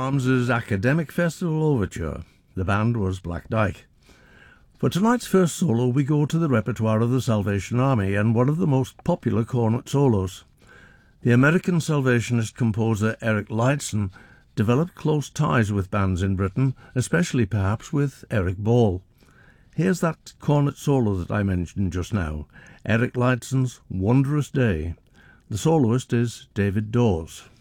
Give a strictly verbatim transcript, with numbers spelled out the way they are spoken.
Brahms's Academic Festival Overture. The band was Black Dyke. For tonight's first solo, we go to the repertoire of the Salvation Army and one of the most popular cornet solos. The American Salvationist composer Eric Leidson developed close ties with bands in Britain, especially perhaps with Eric Ball. Here's that cornet solo that I mentioned just now, Eric Leidson's Wondrous Day. The soloist is David Dawes.